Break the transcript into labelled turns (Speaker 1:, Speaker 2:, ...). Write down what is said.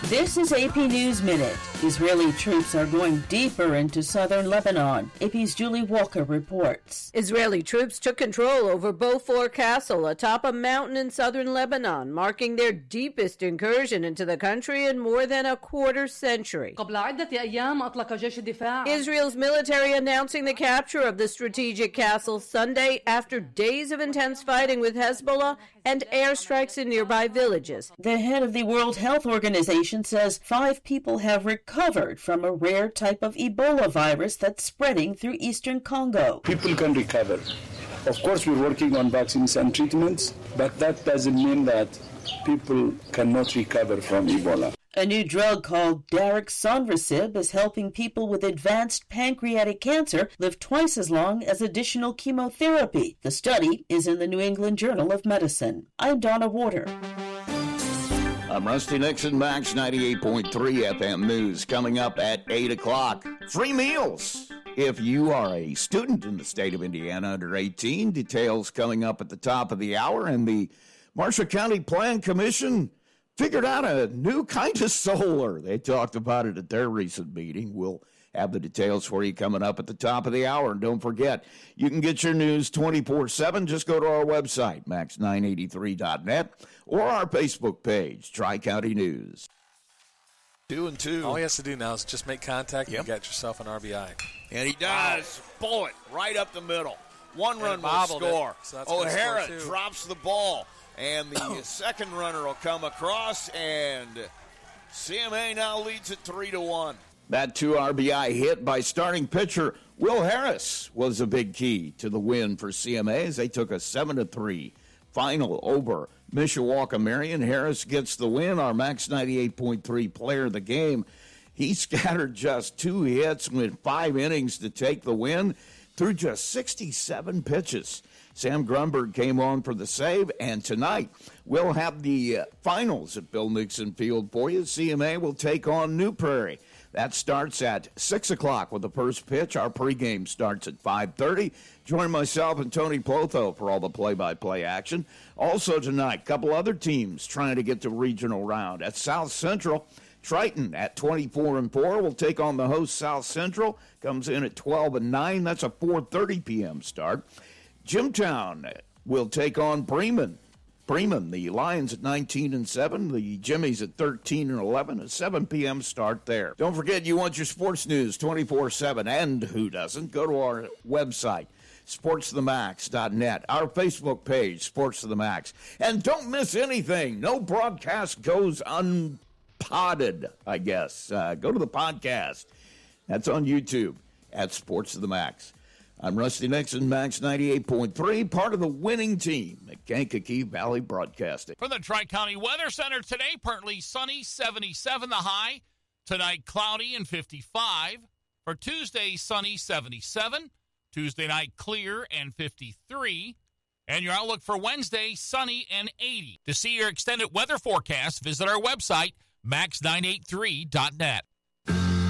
Speaker 1: This is AP News Minute. Israeli troops are going deeper into southern Lebanon. AP's Julie Walker reports.
Speaker 2: Israeli troops took control over Beaufort Castle atop a mountain in southern Lebanon, marking their deepest incursion into the country in more than a quarter century. Israel's military announcing the capture of the strategic castle Sunday after days of intense fighting with Hezbollah and airstrikes in nearby villages.
Speaker 1: The head of the World Health Organization says 5 people have recovered from a rare type of Ebola virus that's spreading through eastern Congo.
Speaker 3: People can recover. Of course, we're working on vaccines and treatments, but that doesn't mean that people cannot recover from Ebola.
Speaker 1: A new drug called Daraxonrasib is helping people with advanced pancreatic cancer live twice as long as additional chemotherapy. The study is in the New England Journal of Medicine. I'm Donna Warder.
Speaker 4: I'm Rusty Nixon, Max 98.3 FM News. Coming up at 8 o'clock, free meals if you are a student in the state of Indiana under 18. Details coming up at the top of the hour. And the Marshall County Plan Commission figured out a new kind of solar. They talked about it at their recent meeting. We'll have the details for you coming up at the top of the hour. And don't forget, you can get your news 24/7. Just go to our website, max983.net, or our Facebook page, Tri-County News.
Speaker 5: 2-2. All he has to do now is just make contact and you got yourself an RBI.
Speaker 4: And he does. Bullet right up the middle. One run will score.
Speaker 5: So
Speaker 4: O'Hara drops the ball. And the second runner will come across, and CMA now leads it 3-1. That 2 RBI hit by starting pitcher Will Harris was a big key to the win for CMA as they took a 7-3 final over Mishawaka Marion. Harris gets the win, our Max 98.3 player of the game. He scattered just 2 hits, went 5 innings to take the win through just 67 pitches. Sam Grunberg came on for the save, and tonight we'll have the finals at Bill Nixon Field for you. CMA will take on New Prairie. That starts at 6 o'clock with the first pitch. Our pregame starts at 5:30. Join myself and Tony Plotho for all the play-by-play action. Also tonight, a couple other teams trying to get to regional round. At South Central, Triton at 24-4 will take on the host South Central. Comes in at 12-9. That's a 4:30 p.m. start. Jimtown will take on Bremen. Bremen, the Lions at 19-7, the Jimmies at 13-11, a 7 p.m. start there. Don't forget, you want your sports news 24/7, and who doesn't? Go to our website, sportsthemax.net, our Facebook page, Sports to the Max. And don't miss anything. No broadcast goes unpotted, I guess. Go to the podcast. That's on YouTube at Sports to the Max. I'm Rusty Nixon, Max 98.3, part of the winning team at Kankakee Valley Broadcasting.
Speaker 6: From the Tri-County Weather Center today, partly sunny, 77 the high. Tonight, cloudy and 55. For Tuesday, sunny, 77. Tuesday night, clear and 53. And your outlook for Wednesday, sunny and 80. To see your extended weather forecast, visit our website, max983.net.